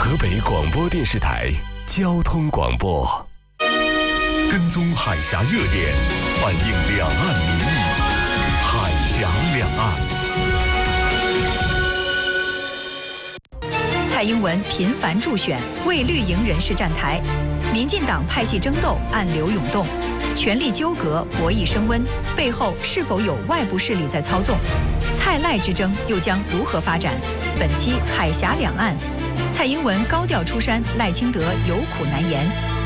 河北广播电视台交通广播，跟踪海峡热点，反映两岸民意，海峡两岸。 蔡英文频繁助选，为绿营人士站台，民进党派系争斗暗流涌动，权力纠葛博弈升温，背后是否有外部势力在操纵？蔡赖之争又将如何发展？本期海峡两岸，蔡英文高调出山，赖清德有苦难言。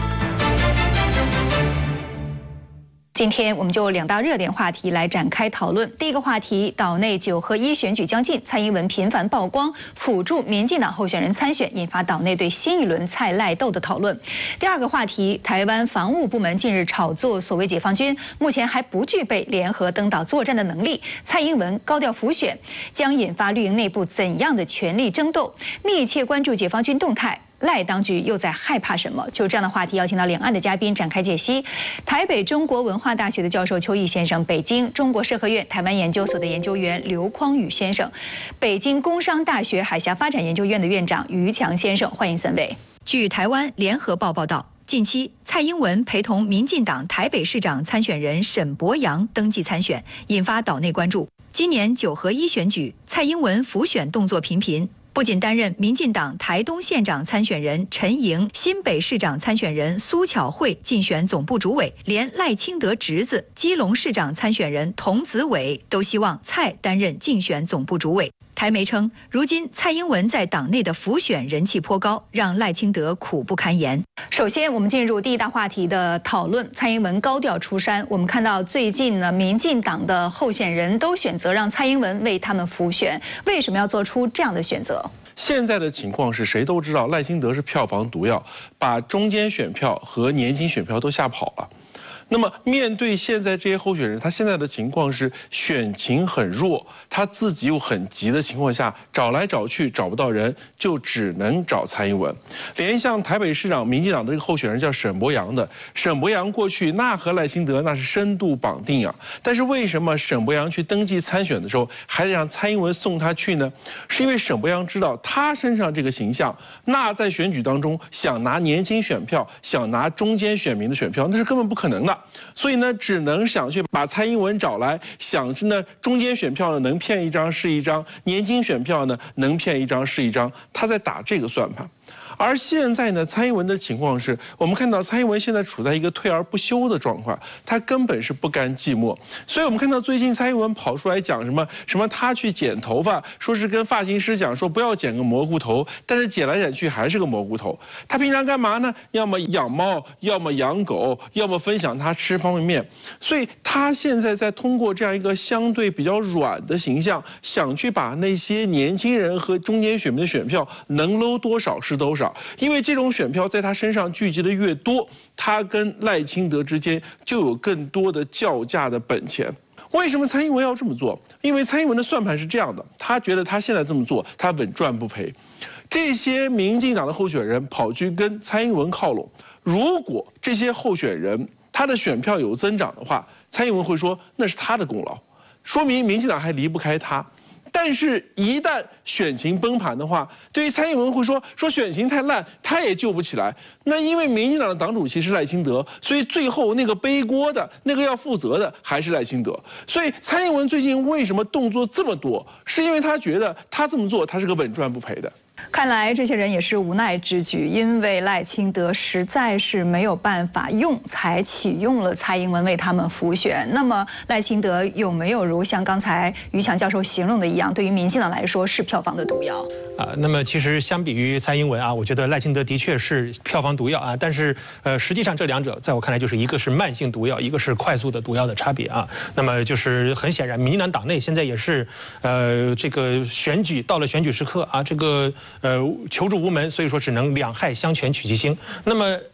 今天我们就两大热点话题来展开讨论。第一个话题，岛内9合1选举将近，蔡英文频繁曝光辅助民进党候选人参选，引发岛内对新一轮蔡赖斗的讨论。第二个话题，台湾防务部门近日炒作所谓解放军目前还不具备联合登岛作战的能力，蔡英文高调辅选，将引发绿营内部怎样的权力争斗？密切关注解放军动态。赖当局又在害怕什么？就这样的话题，邀请到两岸的嘉宾展开解析。台北中国文化大学的教授邱毅先生，北京中国社科院台湾研究所的研究员刘匡宇先生，北京工商大学海峡发展研究院的院长于强先生，欢迎三位。据台湾联合报报道，近期蔡英文陪同民进党台北市长参选人沈伯洋登记参选，引发岛内关注。今年9合1选举，蔡英文辅选动作频频。不仅担任民进党台东县长参选人陈莹、新北市长参选人苏巧慧竞选总部主委，连赖清德侄子基隆市长参选人童子伟都希望蔡担任竞选总部主委。台媒称，如今蔡英文在党内的辅选人气颇高，让赖清德苦不堪言。首先，我们进入第一大话题的讨论。蔡英文高调出山，我们看到最近呢，民进党的候选人都选择让蔡英文为他们辅选，为什么要做出这样的选择？ 现在的情况是谁都知道，赖清德是票房毒药，把中间选票和年轻选票都吓跑了。那么面对现在这些候选人，他现在的情况是选情很弱，他自己又很急的情况下，找来找去找不到人，就只能找蔡英文。连像台北市长民进党的这个候选人叫沈伯洋的，沈伯洋过去那和赖清德那是深度绑定啊。但是为什么沈伯洋去登记参选的时候，还得让蔡英文送他去呢？是因为沈伯洋知道他身上这个形象，那在选举当中想拿年轻选票，想拿中间选民的选票，那是根本不可能的。所以呢，只能想去把蔡英文找来，想着呢，中间选票呢能骗一张是一张，年轻选票呢能骗一张是一张，他在打这个算盘。而现在呢，蔡英文的情况是，我们看到蔡英文现在处在一个退而不休的状况，他根本是不甘寂寞。所以我们看到最近蔡英文跑出来讲什么他去剪头发，说是跟发型师讲说不要剪个蘑菇头，但是剪来剪去还是个蘑菇头。他平常干嘛呢？要么养猫，要么养狗，要么分享他吃方便面。所以他现在在通过这样一个相对比较软的形象，想去把那些年轻人和中间选民的选票能搂多少是多少。因为这种选票在他身上聚集的越多，他跟赖清德之间就有更多的较价的本钱。为什么蔡英文要这么做？因为蔡英文的算盘是这样的，他觉得他现在这么做，他稳赚不赔。这些民进党的候选人跑去跟蔡英文靠拢，如果这些候选人他的选票有增长的话，蔡英文会说那是他的功劳，说明民进党还离不开他。但是，一旦选情崩盘的话，对于蔡英文会说选情太烂，他也救不起来。那因为民进党的党主席是赖清德，所以最后那个背锅的、那个要负责的还是赖清德。所以蔡英文最近为什么动作这么多，是因为他觉得他这么做，他是个稳赚不赔的。 看来这些人也是无奈之举，因为赖清德实在是没有办法用，才启用了蔡英文为他们辅选。那么赖清德有没有如像刚才于强教授形容的一样，对于民进党来说是票房的毒药？ 那么其实相比于蔡英文我觉得赖清德的确是票房毒药但是实际上这两者在我看来就是一个是慢性毒药，一个是快速的毒药的差别那么就是很显然，民进党党内现在也是这个选举到了选举时刻这个求助无门，所以说只能两害相权取其轻。那么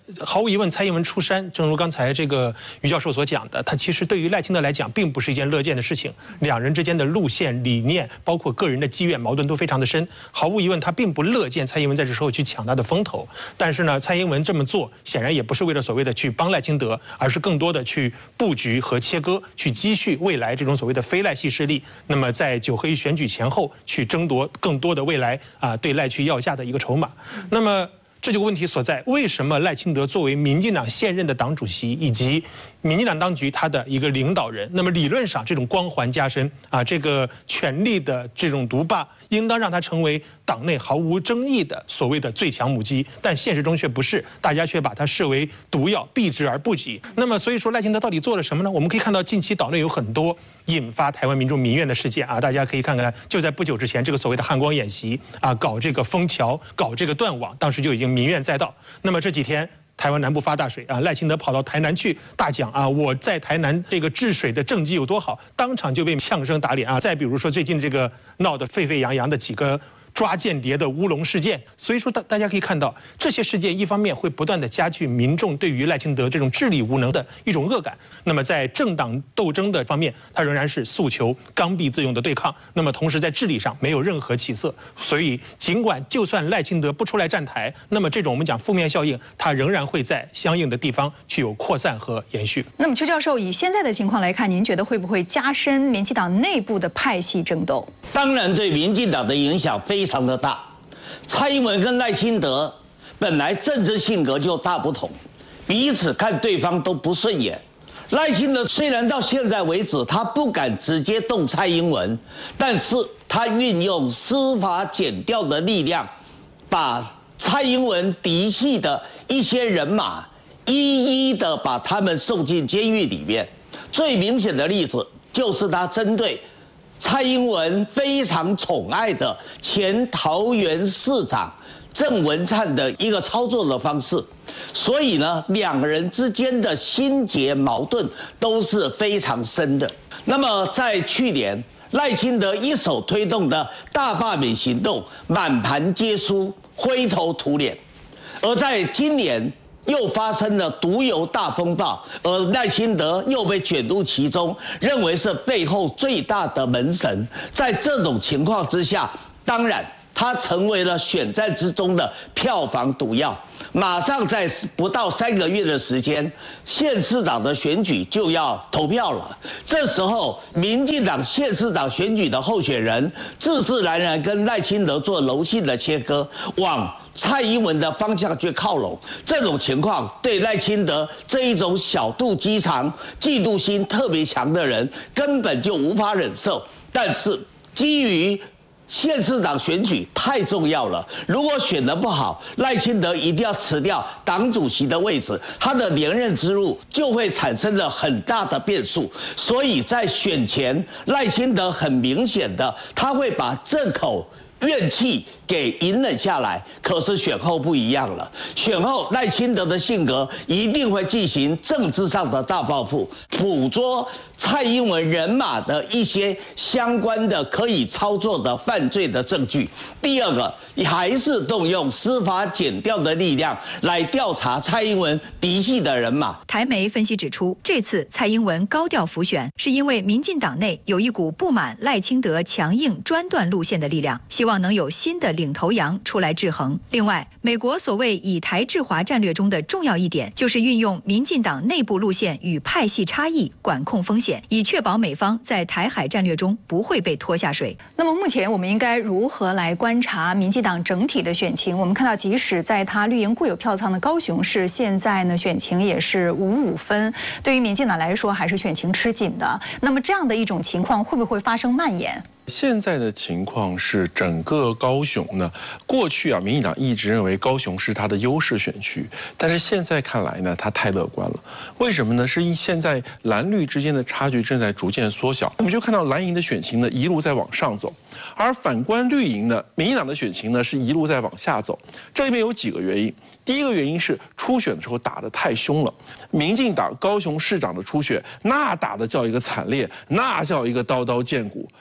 毫无疑问，蔡英文出山，正如刚才这个于教授所讲的，他其实对于赖清德来讲，并不是一件乐见的事情。两人之间的路线、理念，包括个人的积怨、矛盾都非常的深。毫无疑问，他并不乐见蔡英文在这时候去抢他的风头。但是呢，蔡英文这么做，显然也不是为了所谓的去帮赖清德，而是更多的去布局和切割，去积蓄未来这种所谓的非赖系势力。那么在9合1选举前后，去争夺更多的未来对赖去要价的一个筹码。那么这就问题所在，为什么赖清德作为民进党现任的党主席以及民进党当局他的一个领导人，那么理论上这种光环加身这个权力的这种独霸，应当让他成为党内毫无争议的所谓的最强母鸡，但现实中却不是，大家却把它视为毒药，避之而不及。那么所以说赖清德到底做了什么呢？我们可以看到近期岛内有很多引发台湾民众民怨的事件大家可以看看，就在不久之前这个所谓的汉光演习搞这个封桥，搞这个断网，当时就已经民怨载道。那么这几天台湾南部发大水赖清德跑到台南去大讲我在台南这个治水的政绩有多好，当场就被呛声打脸再比如说最近这个闹得沸沸扬扬的几个抓间谍的乌龙事件，所以说大家可以看到，这些事件一方面会不断的加剧民众对于赖清德这种治理无能的一种恶感，那么在政党斗争的方面，他仍然是诉求刚愎自用的对抗，那么同时在治理上没有任何起色，所以尽管就算赖清德不出来站台，那么这种我们讲负面效应，它仍然会在相应的地方具有扩散和延续。 那么邱教授，以现在的情况来看，您觉得会不会加深民进党内部的派系争斗？ 当然，对民进党的影响非常的大。蔡英文跟赖清德本来政治性格就大不同，彼此看对方都不顺眼。赖清德虽然到现在为止他不敢直接动蔡英文，但是他运用司法检调的力量，把蔡英文嫡系的一些人马一一的把他们送进监狱里面。最明显的例子就是他针对蔡英文非常宠爱的前桃园市长郑文灿的一个操作的方式，所以呢，两个人之间的心结矛盾都是非常深的。那么在去年，赖清德一手推动的大罢免行动，满盘皆输，灰头土脸；而在今年，又发生了毒油大风暴，而赖清德又被卷入其中，认为是背后最大的门神。在这种情况之下，当然他成为了选战之中的票房毒药。马上在不到3个月的时间，县市长的选举就要投票了。这时候，民进党县市长选举的候选人，自自然然跟赖清德做柔性的切割，往蔡英文的方向去靠拢。这种情况对赖清德这一种小肚鸡肠、嫉妒心特别强的人，根本就无法忍受。但是基于县市长选举太重要了，如果选得不好，赖清德一定要辞掉党主席的位置，他的连任之路就会产生了很大的变数。所以在选前，赖清德很明显的，他会把这口怨气给隐忍下来。可是选后不一样了，选后赖清德的性格一定会进行政治上的大报复，捕捉蔡英文人马的一些相关的可以操作的犯罪的证据。第二个，还是动用司法检调的力量来调查蔡英文嫡系的人马。 台媒分析指出，这次蔡英文高调辅选，是因为民进党内有一股不满赖清德强硬专断路线的力量，希望能有新的领头羊出来制衡。另外，美国所谓以台制华战略中的重要一点，就是运用民进党内部路线与派系差异管控风险，以确保美方在台海战略中不会被拖下水。那么目前我们应该如何来观察民进党整体的选情？我们看到，即使在他绿营固有票仓的高雄市，现在呢选情也是5-5分，对于民进党来说还是选情吃紧的。那么这样的一种情况会不会发生蔓延？ 现在的情况是，整个高雄呢，过去民进党一直认为高雄是它的优势选区，但是现在看来呢，它太乐观了。为什么呢？是现在蓝绿之间的差距正在逐渐缩小，我们就看到蓝营的选情呢一路在往上走，而反观绿营呢，民进党的选情呢是一路在往下走。这里面有几个原因。第一个原因是初选的时候打得太凶了，民进党高雄市长的初选那打得叫一个惨烈，那叫一个刀刀见骨。最后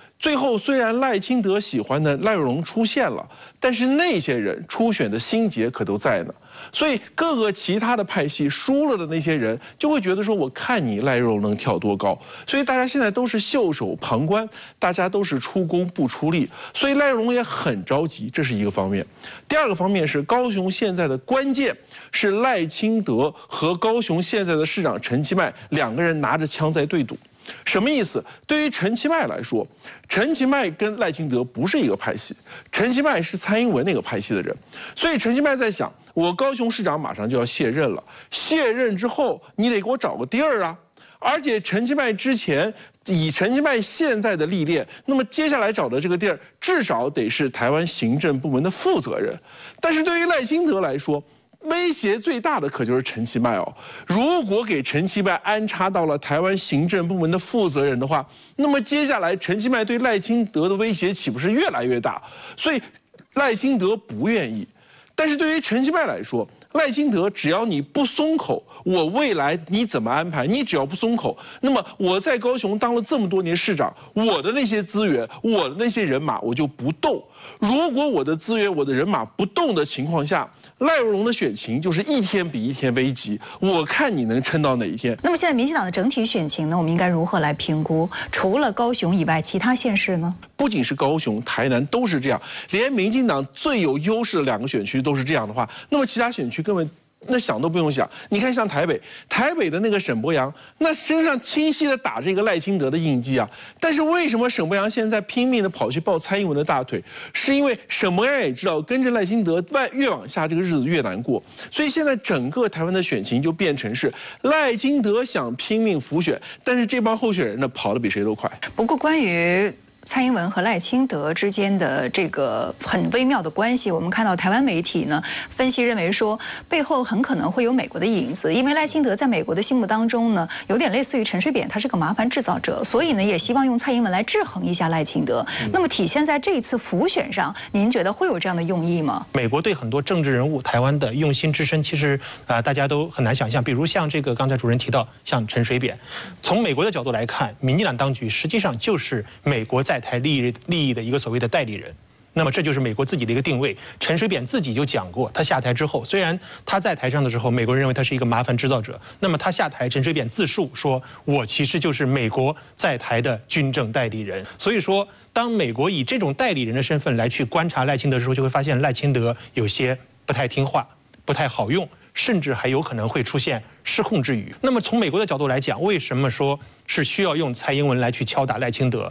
后虽然赖清德喜欢的赖若龙出现了，但是那些人初选的心结可都在呢。所以各个其他的派系输了的那些人就会觉得说，我看你赖若龙能跳多高。所以大家现在都是袖手旁观，大家都是出工不出力，所以赖若龙也很着急，这是一个方面。第二个方面是高雄现在的关键是赖清德和高雄现在的市长陈其迈两个人拿着枪在对赌。什么意思？对于陈其迈来说，陈其迈跟赖清德不是一个派系，陈其迈是蔡英文那个派系的人，所以陈其迈在想，我高雄市长马上就要卸任了，卸任之后你得给我找个地儿啊。而且陈其迈之前以陈其迈现在的历练，那么接下来找的这个地儿至少得是台湾行政部门的负责人。但是对于赖清德来说，威胁最大的可就是陈其迈哦。如果给陈其迈安插到了台湾行政部门的负责人的话，那么接下来陈其迈对赖清德的威胁岂不是越来越大？所以赖清德不愿意。但是对于陈其迈来说，赖清德只要你不松口，我未来你怎么安排？你只要不松口，那么我在高雄当了这么多年市长，我的那些资源，我的那些人马，我就不动。如果我的资源、我的人马不动的情况下，赖若龙的选情就是一天比一天危急。我看你能撑到哪一天？ 那么现在民进党的整体选情呢？我们应该如何来评估？除了高雄以外，其他县市呢？ 不仅是高雄、台南都是这样，连民进党最有优势的两个选区都是这样的话，那么其他选区根本那想都不用想。你看像台北的那个沈伯洋，那身上清晰的打着一个赖清德的印记啊。但是为什么沈伯洋现在拼命的跑去抱蔡英文的大腿？是因为沈伯洋也知道跟着赖清德越往下这个日子越难过，所以现在整个台湾的选情就变成是赖清德想拼命辅选，但是这帮候选人呢跑得比谁都快。 不过关于蔡英文和赖清德之间的这个很微妙的关系，我们看到台湾媒体呢分析认为说，背后很可能会有美国的影子，因为赖清德在美国的心目当中呢，有点类似于陈水扁，他是个麻烦制造者，所以呢也希望用蔡英文来制衡一下赖清德。那么体现在这一次辅选上，您觉得会有这样的用意吗？ 美国对很多政治人物台湾的用心之深，其实大家都很难想象。比如像这个刚才主任提到，像陈水扁，从美国的角度来看，民进党当局实际上就是美国在台利益的一个所谓的代理人。那么这就是美国自己的一个定位。陈水扁自己就讲过，他下台之后，虽然他在台上的时候，美国人认为他是一个麻烦制造者，那么他下台，陈水扁自述说，我其实就是美国在台的军政代理人。所以说，当美国以这种代理人的身份来去观察赖清德的时候，就会发现赖清德有些不太听话，不太好用，甚至还有可能会出现失控之语。那么从美国的角度来讲，为什么说是需要用蔡英文来去敲打赖清德？